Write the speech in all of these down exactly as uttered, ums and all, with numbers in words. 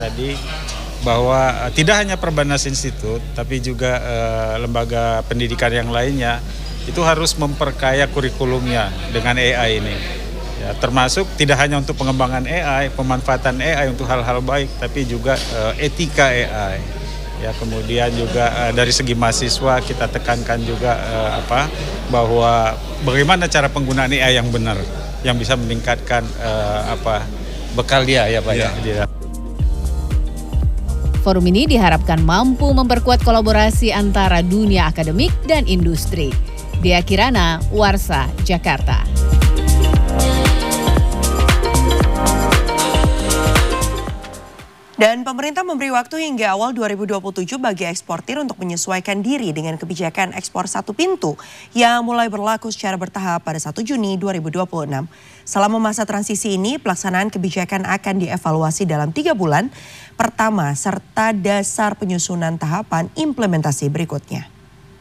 Tadi bahwa uh, tidak hanya Perbanas Institut, tapi juga uh, lembaga pendidikan yang lainnya itu harus memperkaya kurikulumnya dengan A I ini. Ya, termasuk tidak hanya untuk pengembangan A I, pemanfaatan A I untuk hal-hal baik, tapi juga uh, etika A I. Ya, kemudian juga uh, dari segi mahasiswa kita tekankan juga uh, apa bahwa bagaimana cara penggunaan A I yang benar, yang bisa meningkatkan uh, apa bekal dia ya Pak ya. ya. Forum ini diharapkan mampu memperkuat kolaborasi antara dunia akademik dan industri. Dea Kirana, Warsa, Jakarta. Dan pemerintah memberi waktu hingga awal dua ribu dua puluh tujuh bagi eksportir untuk menyesuaikan diri dengan kebijakan ekspor satu pintu yang mulai berlaku secara bertahap pada satu Juni dua ribu dua puluh enam. Selama masa transisi ini, pelaksanaan kebijakan akan dievaluasi dalam tiga bulan pertama serta dasar penyusunan tahapan implementasi berikutnya.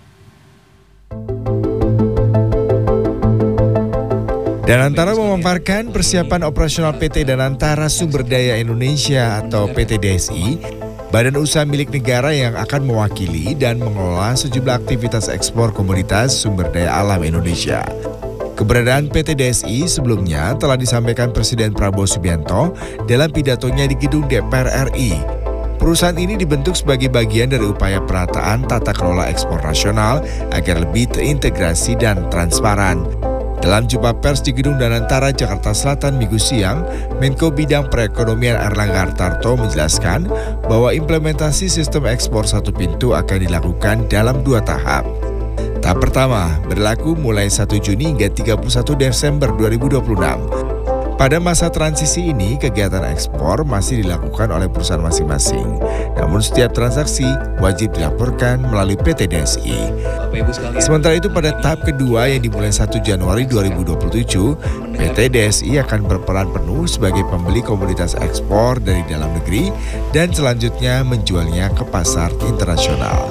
Danantara memaparkan persiapan operasional P T Danantara Sumber Daya Indonesia atau P T D S I, badan usaha milik negara yang akan mewakili dan mengelola sejumlah aktivitas ekspor komoditas sumber daya alam Indonesia. Keberadaan P T D S I sebelumnya telah disampaikan Presiden Prabowo Subianto dalam pidatonya di gedung D P R R I. Perusahaan ini dibentuk sebagai bagian dari upaya perataan tata kelola ekspor nasional agar lebih terintegrasi dan transparan. Dalam jumpa pers di Gedung Danantara, Jakarta Selatan Minggu siang, Menko Bidang Perekonomian Erlangga Hartarto menjelaskan bahwa implementasi sistem ekspor satu pintu akan dilakukan dalam dua tahap. Tahap pertama berlaku mulai satu Juni hingga tiga puluh satu Desember dua ribu dua puluh enam. Pada masa transisi ini, kegiatan ekspor masih dilakukan oleh perusahaan masing-masing. Namun setiap transaksi wajib dilaporkan melalui P T D S I. Sementara itu pada tahap kedua yang dimulai satu Januari dua ribu dua puluh tujuh, P T D S I akan berperan penuh sebagai pembeli komoditas ekspor dari dalam negeri dan selanjutnya menjualnya ke pasar internasional.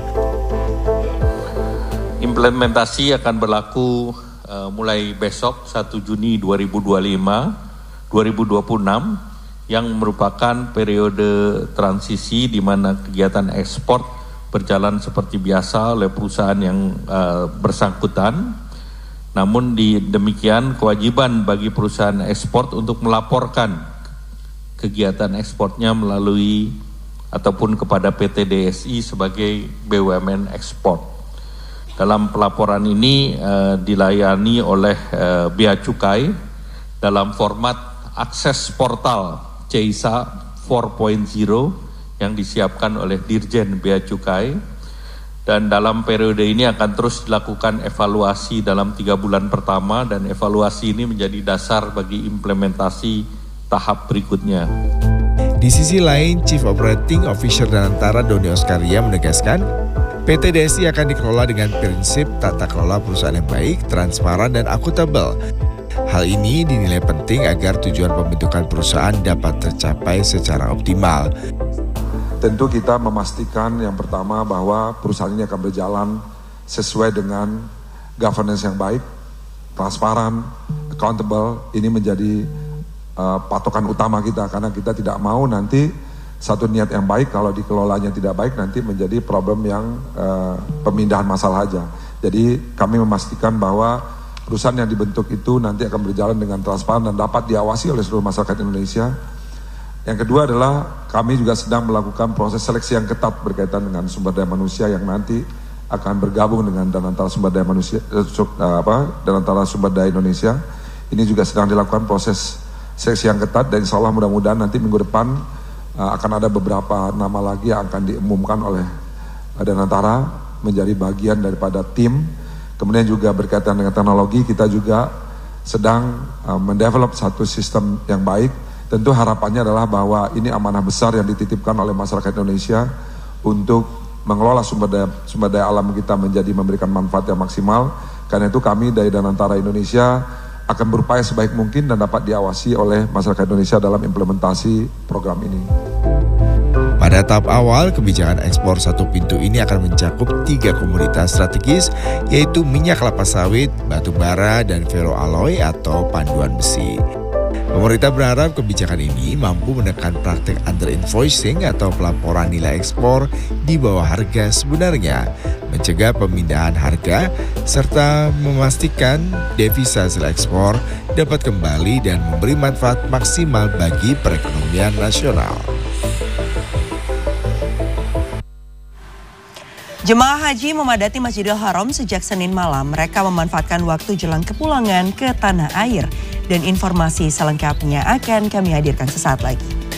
Implementasi akan berlaku uh, mulai besok satu Juni dua ribu dua puluh lima. dua ribu dua puluh enam yang merupakan periode transisi di mana kegiatan ekspor berjalan seperti biasa oleh perusahaan yang uh, bersangkutan. Namun di demikian kewajiban bagi perusahaan ekspor untuk melaporkan kegiatan ekspornya melalui ataupun kepada P T D S I sebagai B U M N ekspor. Dalam pelaporan ini uh, dilayani oleh uh, Bea Cukai dalam format akses portal C I S A empat titik nol yang disiapkan oleh Dirjen Bea Cukai, dan dalam periode ini akan terus dilakukan evaluasi dalam tiga bulan pertama dan evaluasi ini menjadi dasar bagi implementasi tahap berikutnya. Di sisi lain, Chief Operating Officer Danantara Doni Oskaria menegaskan P T D S I akan dikelola dengan prinsip tata kelola perusahaan yang baik, transparan, dan akuntabel. Hal ini dinilai penting agar tujuan pembentukan perusahaan dapat tercapai secara optimal. Tentu kita memastikan yang pertama bahwa perusahaan ini akan berjalan sesuai dengan governance yang baik, transparan, accountable. Ini menjadi uh, patokan utama kita karena kita tidak mau nanti satu niat yang baik kalau dikelolanya tidak baik nanti menjadi problem yang uh, pemindahan masalah aja. Jadi kami memastikan bahwa perusahaan yang dibentuk itu nanti akan berjalan dengan transparan dan dapat diawasi oleh seluruh masyarakat Indonesia. Yang kedua adalah kami juga sedang melakukan proses seleksi yang ketat berkaitan dengan sumber daya manusia yang nanti akan bergabung dengan Danantara Sumber Daya Manusia, eh, apa, Danantara Sumber Daya Indonesia. Ini juga sedang dilakukan proses seleksi yang ketat dan insya Allah mudah-mudahan nanti minggu depan uh, akan ada beberapa nama lagi yang akan diumumkan oleh uh, Danantara menjadi bagian daripada tim. Kemudian juga berkaitan dengan teknologi, kita juga sedang uh, mendevelop satu sistem yang baik. Tentu harapannya adalah bahwa ini amanah besar yang dititipkan oleh masyarakat Indonesia untuk mengelola sumber daya, sumber daya alam kita menjadi memberikan manfaat yang maksimal. Karena itu kami dari Danantara Indonesia akan berupaya sebaik mungkin dan dapat diawasi oleh masyarakat Indonesia dalam implementasi program ini. Pada tahap awal, kebijakan ekspor satu pintu ini akan mencakup tiga komoditas strategis, yaitu minyak kelapa sawit, batu bara, dan ferroalloy atau panduan besi. Pemerintah berharap kebijakan ini mampu menekan praktik under-invoicing atau pelaporan nilai ekspor di bawah harga sebenarnya, mencegah pemindahan harga, serta memastikan devisa hasil ekspor dapat kembali dan memberi manfaat maksimal bagi perekonomian nasional. Jemaah haji memadati Masjidil Haram sejak Senin malam. Mereka memanfaatkan waktu jelang kepulangan ke tanah air. Dan informasi selengkapnya akan kami hadirkan sesaat lagi.